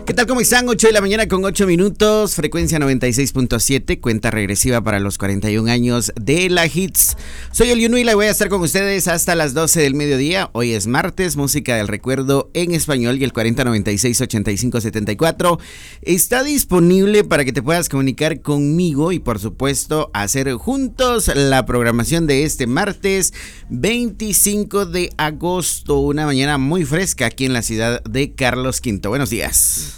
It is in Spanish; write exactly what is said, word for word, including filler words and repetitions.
¿Qué tal? ¿Cómo están? ocho de la mañana con ocho minutos, frecuencia noventa y seis punto siete, cuenta regresiva para los cuarenta y un años de la Hits. Soy el Yunui y voy a estar con ustedes hasta las doce del mediodía. Hoy es martes, música del recuerdo en español, y el cuarenta noventa y seis ochenta y cinco setenta y cuatro está disponible para que te puedas comunicar conmigo y por supuesto hacer juntos la programación de este martes veinticinco de agosto, una mañana muy fresca aquí en la ciudad de Carlos Quinto. Buenos días.